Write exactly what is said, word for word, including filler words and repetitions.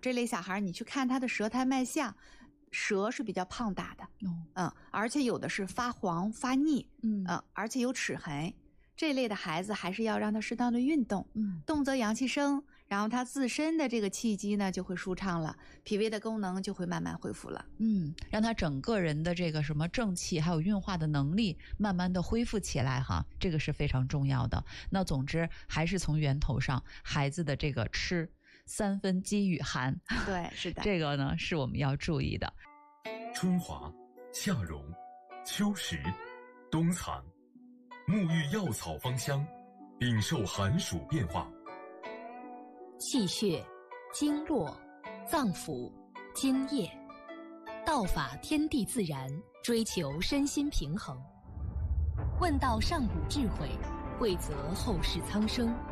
这类小孩你去看他的舌苔脉象，舌是比较胖大的， 哦， 嗯，而且有的是发黄发腻， 嗯嗯，而且有齿痕。这类的孩子还是要让他适当的运动， 嗯， 动则阳气生，然后他自身的这个气机呢就会舒畅了，脾胃的功能就会慢慢恢复了。 嗯，让他整个人的这个什么正气还有运化的能力慢慢的恢复起来哈，这个是非常重要的。那总之还是从源头上，孩子的这个吃三分饥与寒， 对，是的， 这个呢是我们要注意的。 春华、夏荣、秋实、冬藏，沐浴药草芳香，禀受寒暑变化。 气血、经络、脏腑、津液，道法天地自然，追求身心平衡。问道上古智慧，汇泽后世苍生，